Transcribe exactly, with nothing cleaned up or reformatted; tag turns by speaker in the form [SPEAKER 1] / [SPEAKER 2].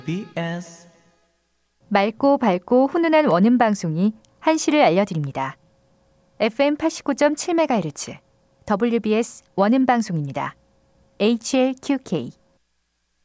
[SPEAKER 1] 비에스
[SPEAKER 2] 맑고 밝고 훈훈한 원음 방송이 한시를 알려드립니다. 에프엠 팔십구 점 칠 메가헤르츠 더블유비에스 원음 방송입니다. 에이치엘큐케이